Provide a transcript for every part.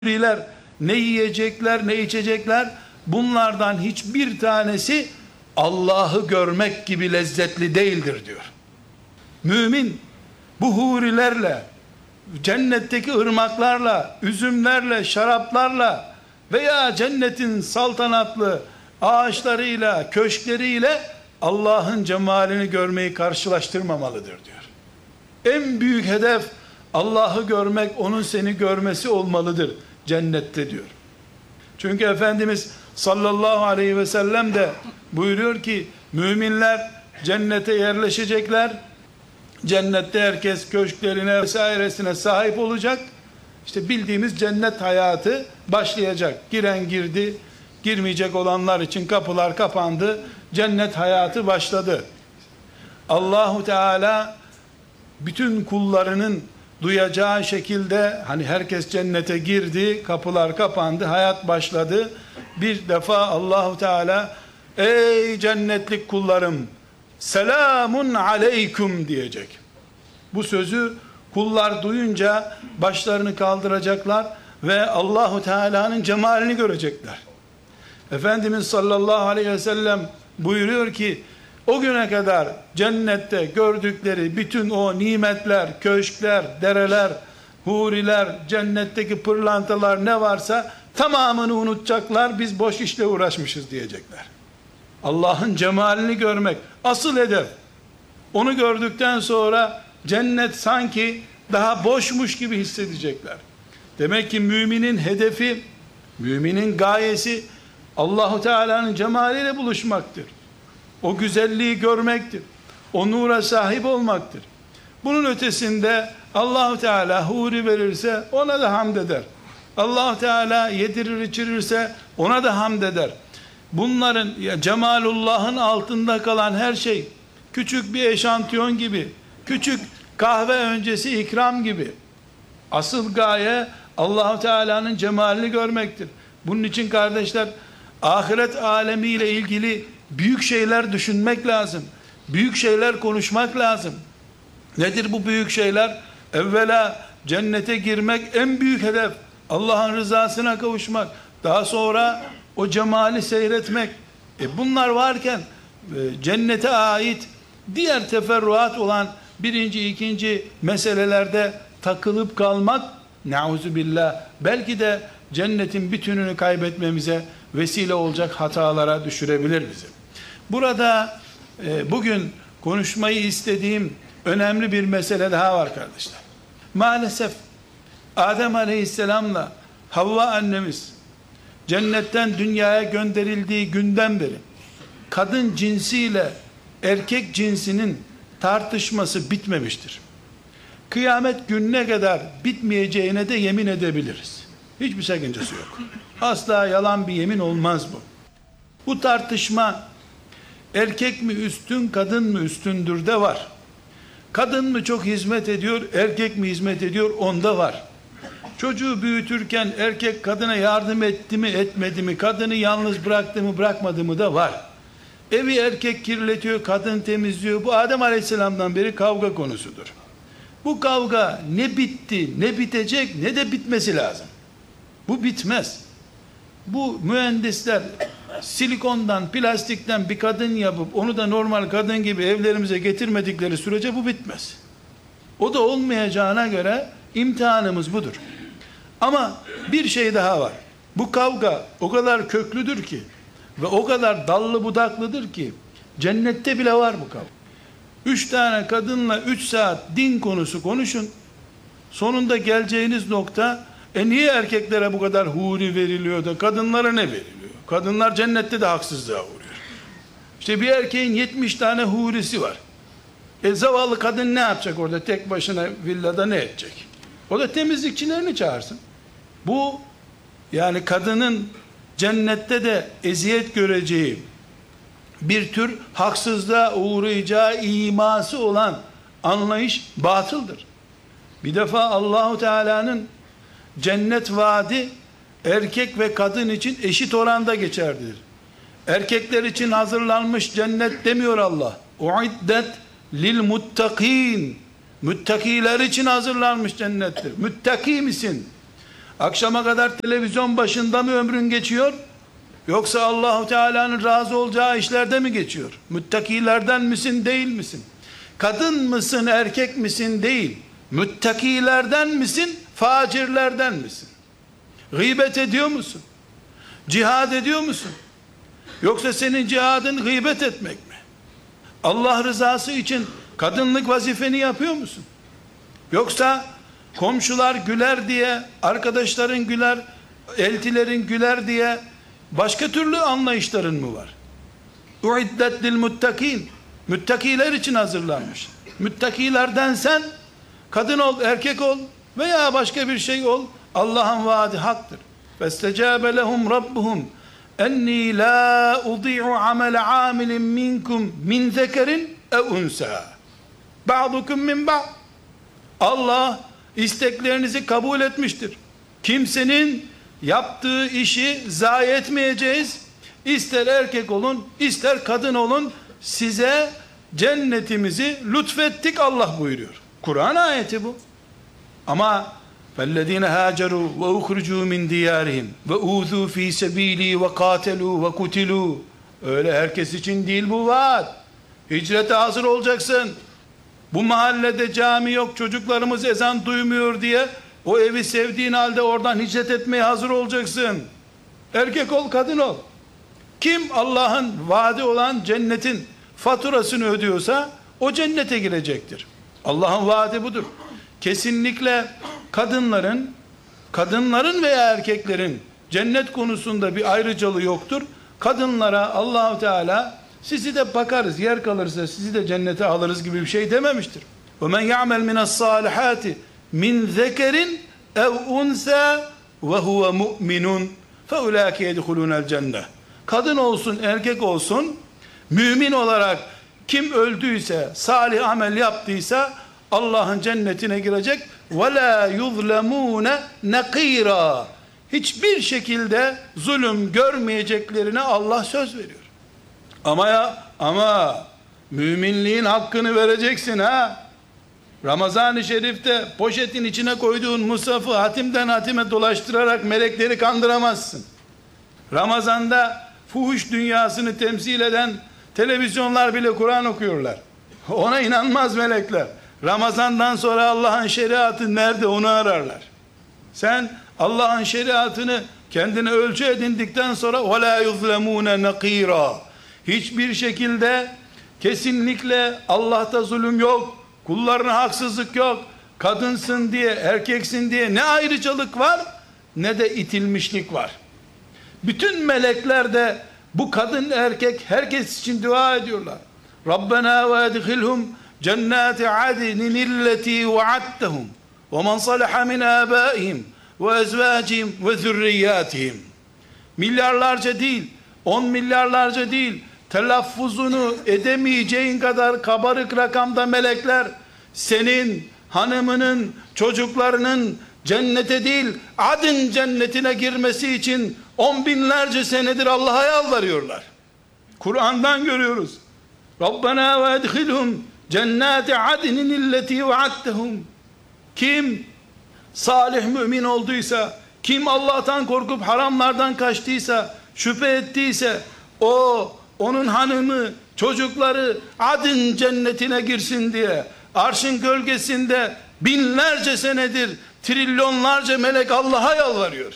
huriler ne yiyecekler ne içecekler, bunlardan hiçbir tanesi Allah'ı görmek gibi lezzetli değildir diyor. Mümin bu hurilerle, cennetteki ırmaklarla, üzümlerle, şaraplarla veya cennetin saltanatlı ağaçlarıyla, köşkleriyle Allah'ın cemalini görmeyi karşılaştırmamalıdır diyor. En büyük hedef Allah'ı görmek, onun seni görmesi olmalıdır cennette diyor. Çünkü Efendimiz sallallahu aleyhi ve sellem de buyuruyor ki müminler cennete yerleşecekler. Cennette herkes köşklerine vesairesine sahip olacak. İşte bildiğimiz cennet hayatı başlayacak. Giren girdi, girmeyecek olanlar için kapılar kapandı. Cennet hayatı başladı. Allahu Teala bütün kullarının duyacağı şekilde, hani herkes cennete girdi, kapılar kapandı, hayat başladı. Bir defa Allahu Teala ey cennetlik kullarım selamun aleyküm diyecek. Bu sözü kullar duyunca başlarını kaldıracaklar ve Allahu Teala'nın cemalini görecekler. Efendimiz sallallahu aleyhi ve sellem buyuruyor ki o güne kadar cennette gördükleri bütün o nimetler, köşkler, dereler, huriler, cennetteki pırlantalar ne varsa tamamını unutacaklar. Biz boş işle uğraşmışız diyecekler. Allah'ın cemalini görmek asıl hedef. Onu gördükten sonra cennet sanki daha boşmuş gibi hissedecekler. Demek ki müminin hedefi, müminin gayesi Allahu Teala'nın cemaliyle buluşmaktır. O güzelliği görmektir. O nura sahip olmaktır. Bunun ötesinde Allahu Teala huri verirse ona da hamd eder. Allahu Teala yedirir içirirse ona da hamd eder. Bunların cemalullah'ın altında kalan her şey küçük bir eşantiyon gibi, küçük kahve öncesi ikram gibi. Asıl gaye Allahu Teala'nın cemalini görmektir. Bunun için kardeşler ahiret alemiyle ilgili büyük şeyler düşünmek lazım. Büyük şeyler konuşmak lazım. Nedir bu büyük şeyler? Evvela cennete girmek en büyük hedef. Allah'ın rızasına kavuşmak. Daha sonra o cemali seyretmek. Bunlar varken cennete ait diğer teferruat olan birinci, ikinci meselelerde takılıp kalmak neuzubillah belki de cennetin bütününü kaybetmemize vesile olacak hatalara düşürebilir bizi. Burada bugün konuşmayı istediğim önemli bir mesele daha var kardeşler. Maalesef Adem Aleyhisselam'la Havva annemiz cennetten dünyaya gönderildiği günden beri kadın cinsiyle erkek cinsinin tartışması bitmemiştir. Kıyamet gününe kadar bitmeyeceğine de yemin edebiliriz. Hiçbir sakıncası yok. Asla yalan bir yemin olmaz bu. Bu tartışma erkek mi üstün, kadın mı üstündür de var. Kadın mı çok hizmet ediyor, erkek mi hizmet ediyor, onda var. Çocuğu büyütürken erkek kadına yardım etti mi, etmedi mi, kadını yalnız bıraktı mı, bırakmadı mı da var. Evi erkek kirletiyor, kadın temizliyor. Bu Adem Aleyhisselam'dan beri kavga konusudur. Bu kavga ne bitti, ne bitecek, ne de bitmesi lazım. Bu bitmez. Bu mühendisler silikondan, plastikten bir kadın yapıp onu da normal kadın gibi evlerimize getirmedikleri sürece bu bitmez. O da olmayacağına göre imtihanımız budur. Ama bir şey daha var. Bu kavga o kadar köklüdür ki ve o kadar dallı budaklıdır ki cennette bile var bu kavga. 3 tane kadınla 3 saat din konusu konuşun. Sonunda geleceğiniz nokta niye erkeklere bu kadar huri veriliyor da kadınlara ne veriliyor? Kadınlar cennette de haksızlığa uğruyor. İşte bir erkeğin 70 tane hurisi var. Zavallı kadın ne yapacak orada tek başına villada, ne edecek? O da temizlikçilerini çağırsın. Bu yani kadının cennette de eziyet göreceği bir tür haksızlığa uğrayacağı iması olan anlayış batıldır. Bir defa Allahu Teala'nın cennet vaadi erkek ve kadın için eşit oranda geçerlidir. Erkekler için hazırlanmış cennet demiyor Allah. Uiddet lil muttakin. Müttakiler için hazırlanmış cennettir. Müttaki misin? Akşama kadar televizyon başında mı ömrün geçiyor? Yoksa Allahu Teala'nın razı olacağı işlerde mi geçiyor? Müttakilerden misin, değil misin? Kadın mısın, erkek misin, değil. Müttakilerden misin, facirlerden misin? Gıybet ediyor musun? Cihad ediyor musun? Yoksa senin cihadın gıybet etmek mi? Allah rızası için kadınlık vazifeni yapıyor musun? Yoksa komşular güler diye, arkadaşların güler, eltilerin güler diye başka türlü anlayışların mı var? Uiddet lil muttakin. Müttakiler için hazırlanmış. Müttakilerden sen kadın ol, erkek ol veya başka bir şey ol. Allah'ın vaadi haktır. Festecabe lehum rabbuhum enni la udi'u amel amilin minkum min zekerin ev unsa. Ba'dukum min ba'd. Allah isteklerinizi kabul etmiştir. Kimsenin yaptığı işi zayi etmeyeceğiz. İster erkek olun, ister kadın olun, size cennetimizi lütfettik Allah buyuruyor. Kur'an ayeti bu. Ama فَالَّذ۪ينَ هَاجَرُوا وَاُخْرِجُوا مِنْ دِيَارِهِمْ وَاُوذُوا ف۪ي سَب۪يلِي وَقَاتَلُوا وَقُتِلُوا. Öyle herkes için değil bu vaat. Hicrete hazır olacaksın. Bu mahallede cami yok, çocuklarımız ezan duymuyor diye o evi sevdiğin halde oradan hicret etmeye hazır olacaksın. Erkek ol, kadın ol. Kim Allah'ın vaadi olan cennetin faturasını ödüyorsa o cennete girecektir. Allah'ın vaadi budur. Kesinlikle kadınların veya erkeklerin cennet konusunda bir ayrıcalığı yoktur. Kadınlara Allahu Teala sizi de bakarız, yer kalırsa sizi de cennete alırız gibi bir şey dememiştir. وَمَنْ يَعْمَلْ مِنَ الصَّالِحَاتِ مِنْ ذَكَرٍ اَوْ اُنْسَى وَهُوَ مُؤْمِنٌ فَاُولَٰئِكَ يَدْخُلُونَ الْجَنَّةِ. Kadın olsun, erkek olsun, mümin olarak kim öldüyse, salih amel yaptıysa Allah'ın cennetine girecek. وَلَا يُظْلَمُونَ نَقِيرًا. Hiçbir şekilde zulüm görmeyeceklerine Allah söz veriyor. Ama müminliğin hakkını vereceksin ha. Ramazan-ı Şerif'te poşetin içine koyduğun mushafı hatimden hatime dolaştırarak melekleri kandıramazsın. Ramazanda fuhuş dünyasını temsil eden televizyonlar bile Kur'an okuyorlar. Ona inanmaz melekler. Ramazandan sonra Allah'ın şeriatı nerede onu ararlar. Sen Allah'ın şeriatını kendine ölçü edindikten sonra وَلَا يُظْلَمُونَ نَقِيرًا. Hiçbir şekilde kesinlikle Allah'ta zulüm yok. Kullarına haksızlık yok. Kadınsın diye, erkeksin diye ne ayrıcalık var ne de itilmişlik var. Bütün melekler de bu kadın erkek herkes için dua ediyorlar. Rabbena ve edkhilhum cennati adnin illeti vaadtehum ve men salaha min abaihim ve ezvacihim ve zürriyatihim. Milyarlarca değil, 10 milyarlarca değil, telaffuzunu edemeyeceğin kadar kabarık rakamda melekler senin hanımının, çocuklarının cennete değil adın cennetine girmesi için 10 binlerce senedir Allah'a yalvarıyorlar. Kur'an'dan görüyoruz. Rabbena ve edkhilhum cennati adnin illeti vaadtehum. Kim salih mümin olduysa, kim Allah'tan korkup haramlardan kaçtıysa, şüphe ettiyse, onun hanımı, çocukları adın cennetine girsin diye arşın gölgesinde binlerce senedir trilyonlarca melek Allah'a yalvarıyor.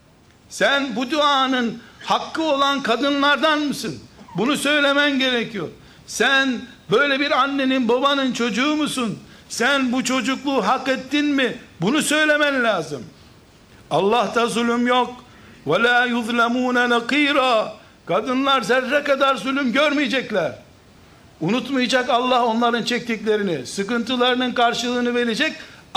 Sen bu duanın hakkı olan kadınlardan mısın? Bunu söylemen gerekiyor. Sen böyle bir annenin, babanın çocuğu musun? Sen bu çocukluğu hak ettin mi? Bunu söylemen lazım. Allah'ta zulüm yok. وَلَا يُظْلَمُونَ نَقِيرًا. Kadınlar zerre kadar zulüm görmeyecekler. Unutmayacak Allah onların çektiklerini, sıkıntılarının karşılığını verecek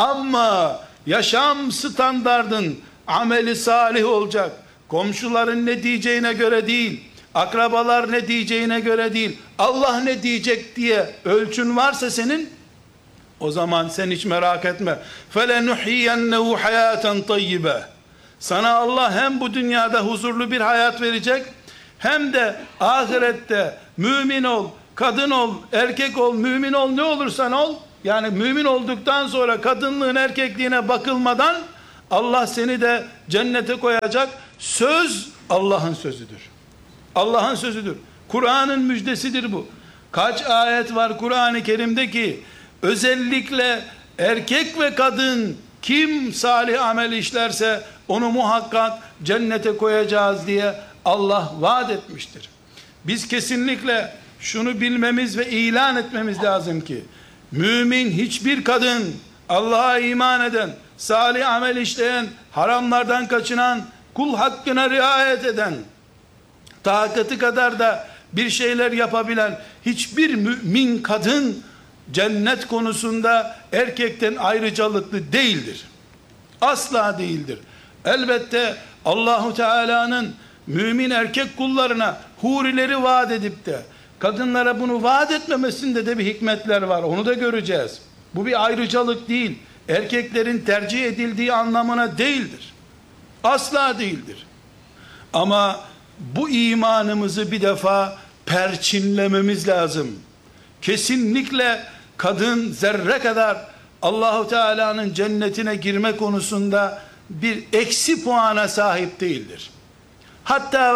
ama yaşam standardın, ameli salih olacak. Komşuların ne diyeceğine göre değil, akrabalar ne diyeceğine göre değil, Allah ne diyecek diye ölçün varsa senin, o zaman sen hiç merak etme. فَلَنُحْيَنَّهُ حَيَاتًا طَيِّبًا. Sana Allah hem bu dünyada huzurlu bir hayat verecek, hem de ahirette mümin ol, kadın ol, erkek ol, mümin ol, ne olursan ol. Yani mümin olduktan sonra kadınlığın erkekliğine bakılmadan Allah seni de cennete koyacak. Söz Allah'ın sözüdür. Allah'ın sözüdür. Kur'an'ın müjdesidir bu. Kaç ayet var Kur'an-ı Kerim'de ki özellikle erkek ve kadın kim salih amel işlerse onu muhakkak cennete koyacağız diye Allah vaat etmiştir. Biz kesinlikle şunu bilmemiz ve ilan etmemiz lazım ki mümin hiçbir kadın, Allah'a iman eden, salih amel işleyen, haramlardan kaçınan, kul hakkına riayet eden, takatı kadar da bir şeyler yapabilen hiçbir mümin kadın cennet konusunda erkekten ayrıcalıklı değildir. Asla değildir. Elbette Allahu Teala'nın mümin erkek kullarına hurileri vaat edip de kadınlara bunu vaat etmemesinde de bir hikmetler var. Onu da göreceğiz. Bu bir ayrıcalık değil. Erkeklerin tercih edildiği anlamına değildir. Asla değildir. Ama bu imanımızı bir defa perçinlememiz lazım. Kesinlikle kadın zerre kadar Allahu Teala'nın cennetine girme konusunda bir eksi puana sahip değildir. Hatta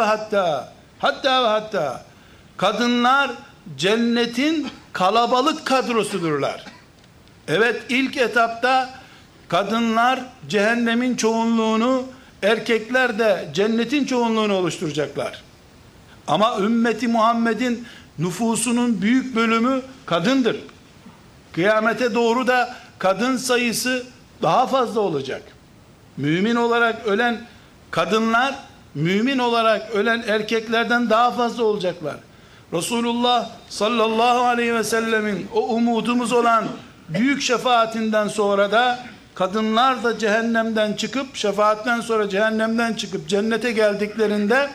ve hatta kadınlar cennetin kalabalık kadrosudurlar. Evet, ilk etapta kadınlar cehennemin çoğunluğunu, erkekler de cennetin çoğunluğunu oluşturacaklar. Ama ümmeti Muhammed'in nüfusunun büyük bölümü kadındır. Kıyamete doğru da kadın sayısı daha fazla olacak. Mümin olarak ölen kadınlar, mümin olarak ölen erkeklerden daha fazla olacaklar. Resulullah sallallahu aleyhi ve sellemin o umudumuz olan büyük şefaatinden sonra da kadınlar da cehennemden çıkıp, şefaatten sonra cehennemden çıkıp cennete geldiklerinde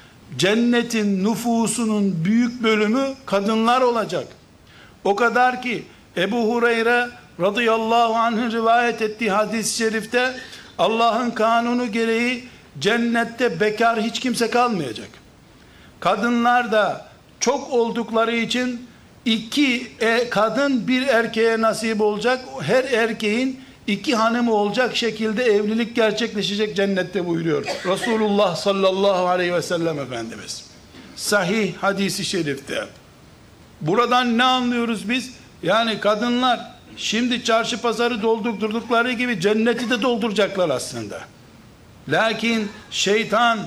cennetin nüfusunun büyük bölümü kadınlar olacak. O kadar ki Ebu Hureyre radıyallahu anh'ın rivayet ettiği hadis-i şerifte Allah'ın kanunu gereği cennette bekar hiç kimse kalmayacak. Kadınlar da çok oldukları için iki kadın bir erkeğe nasip olacak. Her erkeğin iki hanımı olacak şekilde evlilik gerçekleşecek cennette buyuruyor Resulullah sallallahu aleyhi ve sellem Efendimiz. Sahih hadisi şerifte. Buradan ne anlıyoruz biz? Yani kadınlar şimdi çarşı pazarı doldurdukları gibi cenneti de dolduracaklar aslında. Lakin şeytan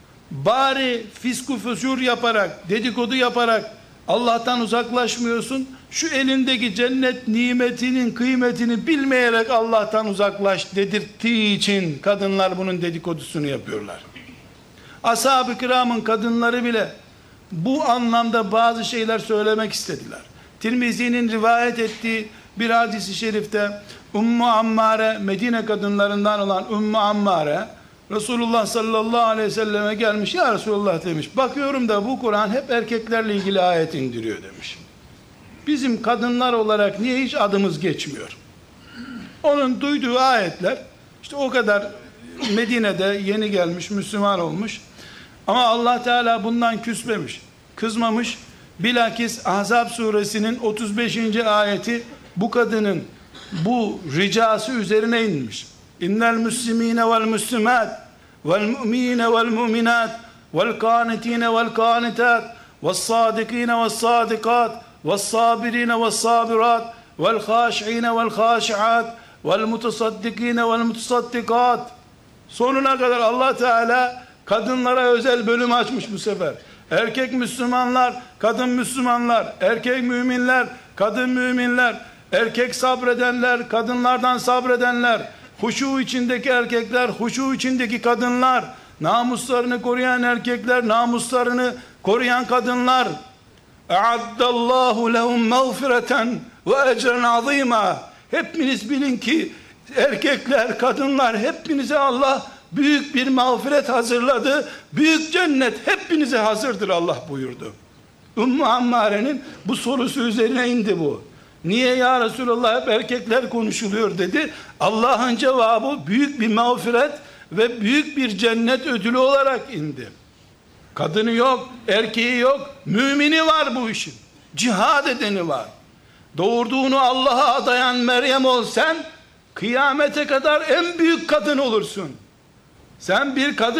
bari fisku füsur yaparak, dedikodu yaparak Allah'tan uzaklaşmıyorsun. Şu elindeki cennet nimetinin kıymetini bilmeyerek Allah'tan uzaklaş dedirttiği için kadınlar bunun dedikodusunu yapıyorlar. Ashab-ı kiramın kadınları bile bu anlamda bazı şeyler söylemek istediler. Tirmizi'nin rivayet ettiği bir hadis-i şerifte Ümmü Ammare, Medine kadınlarından olan Ümmü Ammare Resulullah sallallahu aleyhi ve selleme gelmiş. Ya Resulullah demiş, bakıyorum da bu Kur'an hep erkeklerle ilgili ayet indiriyor demiş. Bizim kadınlar olarak niye hiç adımız geçmiyor? Onun duyduğu ayetler işte o kadar, Medine'de yeni gelmiş, Müslüman olmuş. Ama Allah Teala bundan küsmemiş, kızmamış. Bilakis Ahzab suresinin 35. ayeti bu kadının bu ricası üzerine inmiş. İnnel müslimine vel müslimat vel mu'mine vel mu'minat vel kanitine vel kanitat vel sadikine vel sadikat vel sabirine vel sabirat vel khâş'ine vel khâşi'at vel mutasaddikine vel mutasaddikat. Sonuna kadar Allah Teala kadınlara özel bölüm açmış bu sefer. Erkek Müslümanlar, kadın Müslümanlar, erkek müminler, kadın müminler, erkek sabredenler, kadınlardan sabredenler, huşu içindeki erkekler, huşu içindeki kadınlar, namuslarını koruyan erkekler, namuslarını koruyan kadınlar. E'addallahu lehum mağfireten ve ecren azîmâ. Hepiniz bilin ki erkekler, kadınlar, hepinize Allah büyük bir mağfiret hazırladı. Büyük cennet hepinize hazırdır Allah buyurdu. Ümmü Ammare'nin bu sorusu üzerine indi bu. Niye ya Resulallah hep erkekler konuşuluyor dedi. Allah'ın cevabı büyük bir mağfiret ve büyük bir cennet ödülü olarak indi. Kadını yok, erkeği yok, mümini var bu işin. Cihad edeni var. Doğurduğunu Allah'a adayan Meryem ol sen, Kıyamete kadar en büyük kadın olursun. Sen bir kadın